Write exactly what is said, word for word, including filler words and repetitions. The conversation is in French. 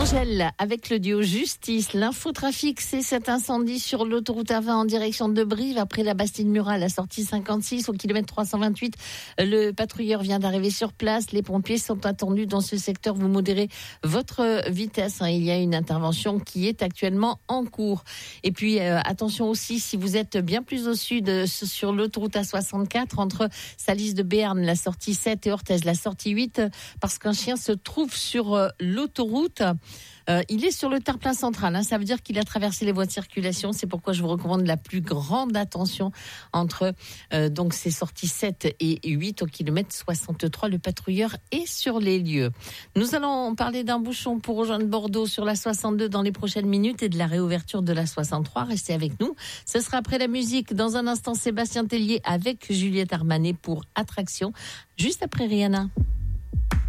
Angèle avec le duo Justice. L'infotrafic, c'est cet incendie sur l'autoroute A vingt en direction de Brive après la Bastide-Murat, la sortie cinquante-six au kilomètre trois cent vingt-huit. Le patrouilleur vient d'arriver sur place. Les pompiers sont attendus dans ce secteur. Vous modérez votre vitesse. Il y a une intervention qui est actuellement en cours. Et puis euh, attention aussi, si vous êtes bien plus au sud sur l'autoroute A soixante-quatre entre Salis de Béarn, la sortie sept et Orthez, la sortie huit, parce qu'un chien se trouve sur euh, l'autoroute. Euh, il est sur le terre-plein central, hein, ça veut dire qu'il a traversé les voies de circulation. C'est pourquoi je vous recommande la plus grande attention entre euh, donc ces sorties sept et huit au kilomètre soixante-trois. Le patrouilleur est sur les lieux. Nous allons parler d'un bouchon pour rejoindre Bordeaux sur la soixante-deux dans les prochaines minutes et de la réouverture de la soixante-trois. Restez avec nous. Ce sera après la musique. Dans un instant, Sébastien Tellier avec Juliette Armanet pour Attraction. Juste après Rihanna.